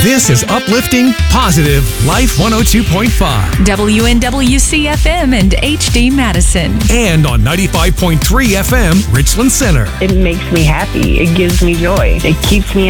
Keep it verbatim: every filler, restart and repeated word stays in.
This is uplifting, positive Life one oh two point five. W N W C F M and H D Madison. And on ninety-five point three F M, Richland Center. It makes me happy. It gives me joy. It keeps me